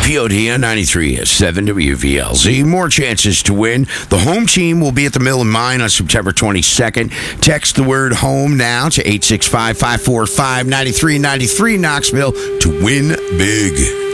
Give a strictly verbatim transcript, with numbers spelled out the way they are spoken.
P O D on ninety-three point seven W V L Z. More chances to win. The home team will be at the Mill and Mine on September twenty-second. Text the word home now to eight six five, five four five, nine three nine three Knoxville to win big.